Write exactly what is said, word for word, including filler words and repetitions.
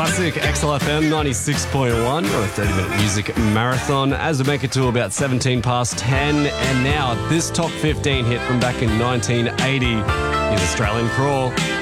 Classic, X L F M ninety-six point one, or a thirty-minute music marathon as we make it to about seventeen past ten. And now this top fifteen hit from back in nineteen eighty is Australian Crawl.